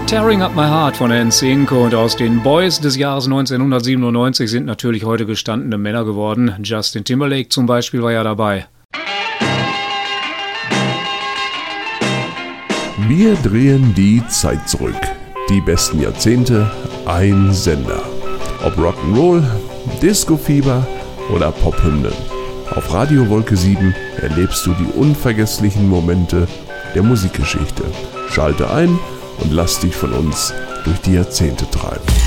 Tearing Up My Heart von NSYNC, und aus den Boys des Jahres 1997 sind natürlich heute gestandene Männer geworden. Justin Timberlake zum Beispiel war ja dabei. Wir drehen die Zeit zurück. Die besten Jahrzehnte, ein Sender. Ob Rock'n'Roll, Disco-Fieber oder Pophymnen. Auf Radio Wolke 7 erlebst du die unvergesslichen Momente der Musikgeschichte. Schalte ein und lass dich von uns durch die Jahrzehnte treiben.